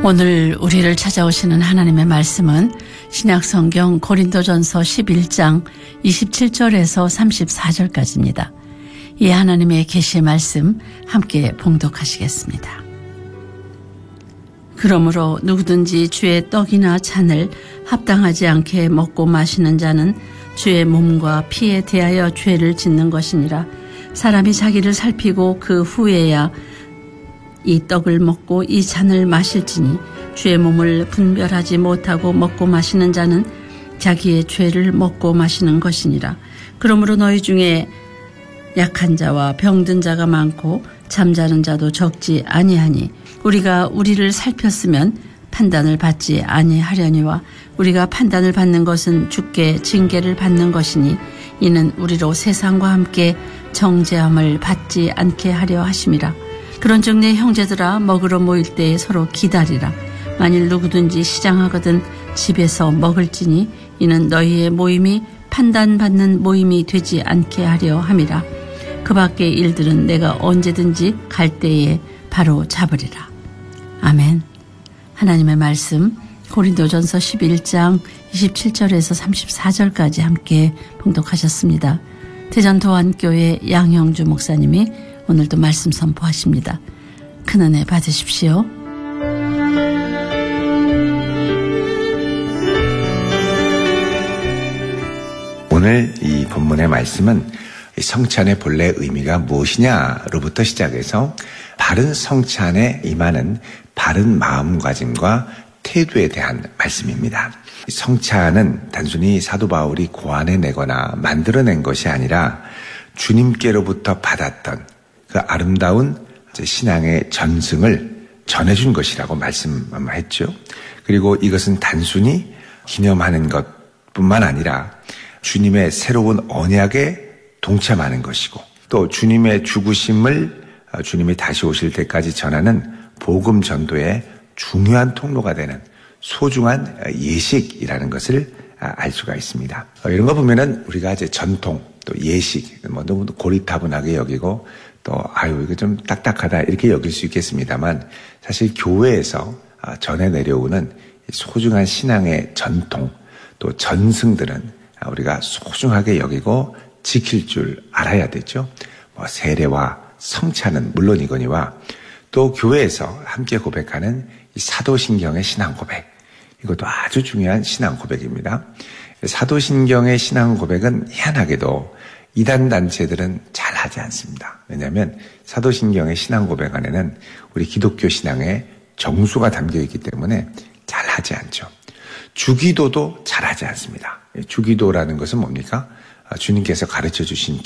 오늘 우리를 찾아오시는 하나님의 말씀은 신약성경 고린도전서 11장 27절에서 34절까지입니다. 이 하나님의 계시의 말씀 함께 봉독하시겠습니다. 그러므로 누구든지 주의 떡이나 잔을 합당하지 않게 먹고 마시는 자는 주의 몸과 피에 대하여 죄를 짓는 것이니라. 사람이 자기를 살피고 그 후에야 이 떡을 먹고 이 잔을 마실지니 주의 몸을 분별하지 못하고 먹고 마시는 자는 자기의 죄를 먹고 마시는 것이니라. 그러므로 너희 중에 약한 자와 병든 자가 많고 잠자는 자도 적지 아니하니 우리가 우리를 살폈으면 판단을 받지 아니하려니와 우리가 판단을 받는 것은 주께 징계를 받는 것이니 이는 우리로 세상과 함께 정죄함을 받지 않게 하려 하심이라. 그런즉 내 형제들아 먹으러 모일 때에 서로 기다리라. 만일 누구든지 시장하거든 집에서 먹을지니 이는 너희의 모임이 판단받는 모임이 되지 않게 하려 함이라. 그 밖의 일들은 내가 언제든지 갈 때에 바로 잡으리라. 아멘. 하나님의 말씀 고린도전서 11장 27절에서 34절까지 함께 봉독하셨습니다. 대전도안교회 양형주 목사님이 오늘도 말씀 선포하십니다. 큰 은혜 받으십시오. 오늘 이 본문의 말씀은 성찬의 본래 의미가 무엇이냐로부터 시작해서 바른 성찬에 임하는 바른 마음가짐과 태도에 대한 말씀입니다. 성찬은 단순히 사도 바울이 고안해내거나 만들어낸 것이 아니라 주님께로부터 받았던 그 아름다운 신앙의 전승을 전해준 것이라고 말씀했죠. 그리고 이것은 단순히 기념하는 것뿐만 아니라 주님의 새로운 언약에 동참하는 것이고 또 주님의 죽으심을 주님이 다시 오실 때까지 전하는 복음 전도의 중요한 통로가 되는 소중한 예식이라는 것을 알 수가 있습니다. 이런 거 보면은 우리가 이제 전통 또 예식 너무 고리타분하게 여기고 또 이거 좀 딱딱하다 이렇게 여길 수 있겠습니다만 사실 교회에서 전해 내려오는 소중한 신앙의 전통 또 전승들은 우리가 소중하게 여기고 지킬 줄 알아야 되죠. 세례와 성찬은 물론이거니와 또 교회에서 함께 고백하는 이 사도신경의 신앙 고백, 이것도 아주 중요한 신앙 고백입니다. 사도신경의 신앙 고백은 희한하게도 이단 단체들은 잘 하지 않습니다. 왜냐하면 사도신경의 신앙 고백 안에는 우리 기독교 신앙의 정수가 담겨 있기 때문에 잘 하지 않죠. 주기도도 잘 하지 않습니다. 주기도라는 것은 뭡니까? 주님께서 가르쳐 주신